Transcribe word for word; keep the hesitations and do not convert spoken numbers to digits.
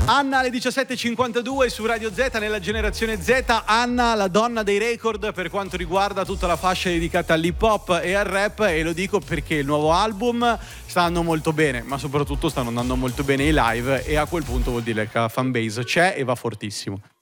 Anna alle diciassette e cinquantadue su Radio Z nella generazione Z. Anna, la donna dei record per quanto riguarda tutta la fascia dedicata all'hip hop e al rap, e lo dico perché il nuovo album sta andando molto bene, ma soprattutto stanno andando molto bene i live, e a quel punto vuol dire che la fanbase c'è e va fortissimo.